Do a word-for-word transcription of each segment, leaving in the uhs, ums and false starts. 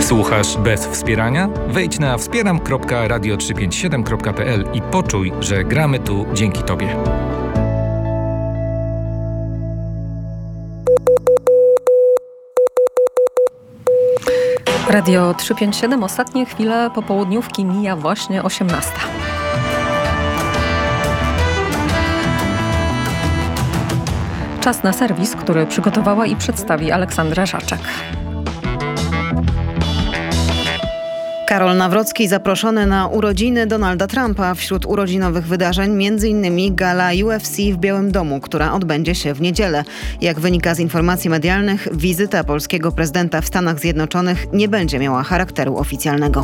Słuchasz bez wspierania? Wejdź na wspieram kropka radio trzysta pięćdziesiąt siedem kropka p l i poczuj, że gramy tu dzięki Tobie. Radio trzysta pięćdziesiąt siedem, ostatnie chwile popołudniówki, mija właśnie osiemnasta. Czas na serwis, który przygotowała i przedstawi Aleksandra Żaczek. Karol Nawrocki zaproszony na urodziny Donalda Trumpa. Wśród urodzinowych wydarzeń między innymi gala U F C w Białym Domu, która odbędzie się w niedzielę. Jak wynika z informacji medialnych, wizyta polskiego prezydenta w Stanach Zjednoczonych nie będzie miała charakteru oficjalnego.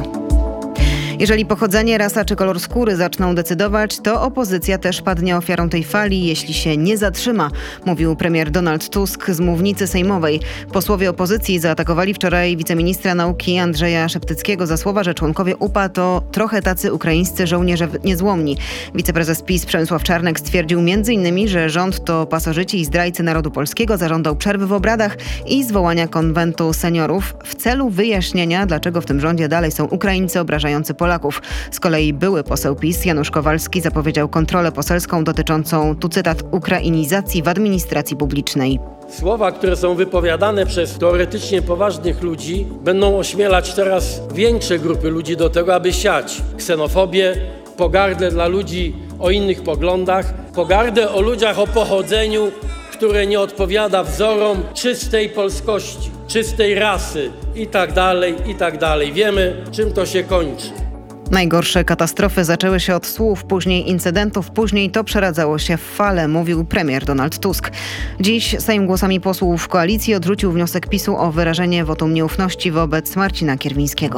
Jeżeli pochodzenie, rasa czy kolor skóry zaczną decydować, to opozycja też padnie ofiarą tej fali, jeśli się nie zatrzyma, mówił premier Donald Tusk z mównicy sejmowej. Posłowie opozycji zaatakowali wczoraj wiceministra nauki Andrzeja Szeptyckiego za słowa, że członkowie U P A to trochę tacy ukraińscy żołnierze niezłomni. Wiceprezes PiS Przemysław Czarnek stwierdził między innymi, że rząd to pasożyci i zdrajcy narodu polskiego, zażądał przerwy w obradach i zwołania konwentu seniorów w celu wyjaśnienia, dlaczego w tym rządzie dalej są Ukraińcy obrażający Polaków. Polaków. Z kolei były poseł PiS Janusz Kowalski zapowiedział kontrolę poselską dotyczącą, tu cytat, ukrainizacji w administracji publicznej. Słowa, które są wypowiadane przez teoretycznie poważnych ludzi, będą ośmielać coraz większe grupy ludzi do tego, aby siać ksenofobię, pogardę dla ludzi o innych poglądach, pogardę o ludziach o pochodzeniu, które nie odpowiada wzorom czystej polskości, czystej rasy i tak dalej, i tak dalej. Wiemy, czym to się kończy. Najgorsze katastrofy zaczęły się od słów, później incydentów, później to przeradzało się w falę, mówił premier Donald Tusk. Dziś Sejm głosami posłów koalicji odrzucił wniosek PiSu o wyrażenie wotum nieufności wobec Marcina Kierwińskiego.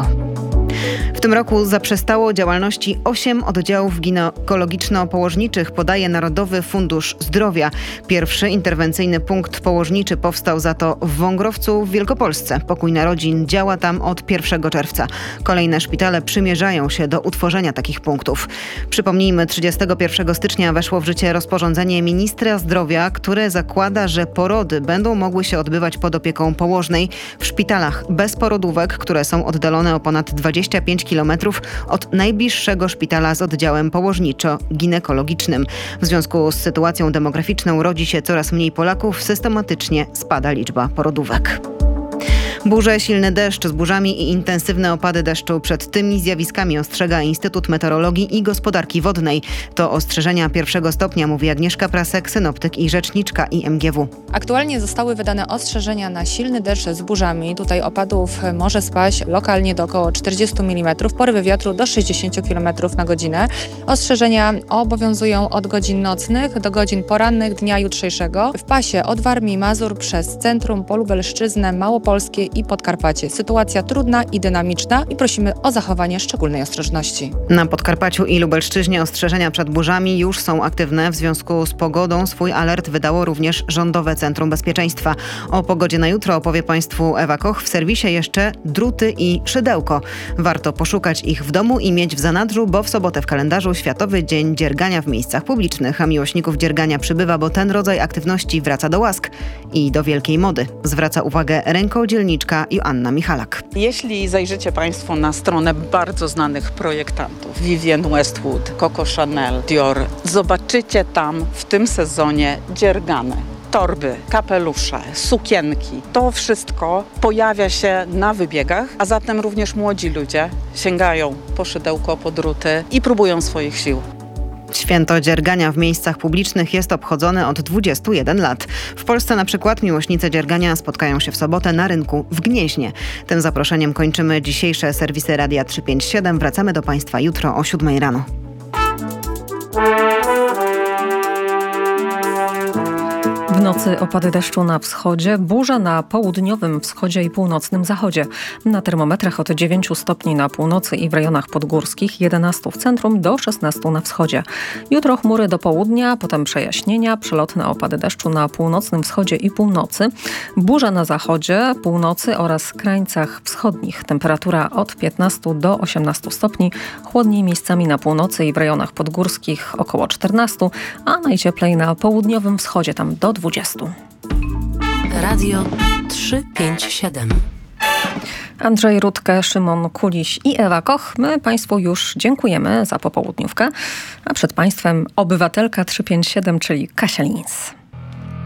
W tym roku zaprzestało działalności osiem oddziałów ginekologiczno-położniczych, podaje Narodowy Fundusz Zdrowia. Pierwszy interwencyjny punkt położniczy powstał za to w Wągrowcu w Wielkopolsce. Pokój Narodzin działa tam od pierwszego czerwca. Kolejne szpitale przymierzają się do utworzenia takich punktów. Przypomnijmy, trzydziestego pierwszego stycznia weszło w życie rozporządzenie ministra zdrowia, które zakłada, że porody będą mogły się odbywać pod opieką położnej w szpitalach bez porodówek, które są oddalone o ponad dwadzieścia pięć kilometrów od najbliższego szpitala z oddziałem położniczo-ginekologicznym. W związku z sytuacją demograficzną rodzi się coraz mniej Polaków, systematycznie spada liczba porodówek. Burze, silny deszcz z burzami i intensywne opady deszczu. Przed tymi zjawiskami ostrzega Instytut Meteorologii i Gospodarki Wodnej. To ostrzeżenia pierwszego stopnia, mówi Agnieszka Prasek, synoptyk i rzeczniczka I M G W. Aktualnie zostały wydane ostrzeżenia na silny deszcz z burzami. Tutaj opadów może spaść lokalnie do około czterdzieści milimetrów, porywy wiatru do sześćdziesiąt kilometrów na godzinę. Ostrzeżenia obowiązują od godzin nocnych do godzin porannych dnia jutrzejszego. W pasie od Warmii, Mazur przez centrum, Polubelszczyznę, Małopolskie i Podkarpacie. Sytuacja trudna i dynamiczna i prosimy o zachowanie szczególnej ostrożności. Na Podkarpaciu i Lubelszczyźnie ostrzeżenia przed burzami już są aktywne. W związku z pogodą swój alert wydało również Rządowe Centrum Bezpieczeństwa. O pogodzie na jutro opowie Państwu Ewa Koch. W serwisie jeszcze druty i szydełko. Warto poszukać ich w domu i mieć w zanadrzu, bo w sobotę w kalendarzu Światowy Dzień Dziergania w miejscach publicznych, a miłośników dziergania przybywa, bo ten rodzaj aktywności wraca do łask i do wielkiej mody. Zwraca uwagę rękodzielniczka Joanna Michalak. Jeśli zajrzycie Państwo na stronę bardzo znanych projektantów, Vivienne Westwood, Coco Chanel, Dior, zobaczycie tam w tym sezonie dziergane. Torby, kapelusze, sukienki. To wszystko pojawia się na wybiegach, a zatem również młodzi ludzie sięgają po szydełko, po druty i próbują swoich sił. Święto dziergania w miejscach publicznych jest obchodzone od dwudziestu jeden lat. W Polsce na przykład miłośnicy dziergania spotkają się w sobotę na rynku w Gnieźnie. Tym zaproszeniem kończymy dzisiejsze serwisy Radia trzysta pięćdziesiąt siedem. Wracamy do Państwa jutro o siódmej rano. W nocy opady deszczu na wschodzie, burza na południowym wschodzie i północnym zachodzie. Na termometrach od dziewięciu stopni na północy i w rejonach podgórskich, jedenastu w centrum do szesnastu na wschodzie. Jutro chmury do południa, potem przejaśnienia, przelotne opady deszczu na północnym wschodzie i północy. Burza na zachodzie, północy oraz krańcach wschodnich. Temperatura od piętnastu do osiemnastu stopni. Chłodniej miejscami na północy i w rejonach podgórskich około czternastu, a najcieplej na południowym wschodzie, tam do dwudziestu. Radio trzysta pięćdziesiąt siedem. Andrzej Rutkę, Szymon Kuliś i Ewa Koch. My Państwu już dziękujemy za popołudniówkę. A przed Państwem obywatelka trzysta pięćdziesiąt siedem, czyli Kasia Lins.